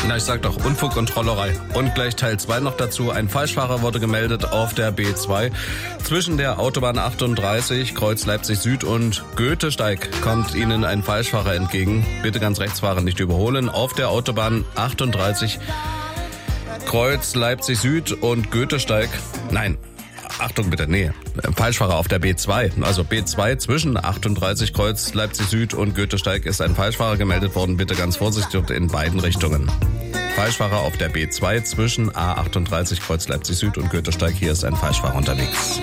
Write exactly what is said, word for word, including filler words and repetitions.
Na, ich sag doch, Unfug und Trollerei. Und gleich Teil zwei noch dazu. Ein Falschfahrer wurde gemeldet auf der B zwei. Zwischen der Autobahn achtunddreißig, Kreuz Leipzig Süd und Goethesteig kommt Ihnen ein Falschfahrer entgegen. Bitte ganz rechts fahren, nicht überholen. Auf der Autobahn achtunddreißig, Kreuz Leipzig Süd und Goethesteig. Nein. Achtung bitte, nee, Falschfahrer auf der B zwei. Also B zwei zwischen achtunddreißig Kreuz Leipzig Süd und Goethesteig ist ein Falschfahrer gemeldet worden. Bitte ganz vorsichtig in beiden Richtungen. Falschfahrer auf der B zwei zwischen A achtunddreißig Kreuz Leipzig Süd und Goethesteig. Hier ist ein Falschfahrer unterwegs.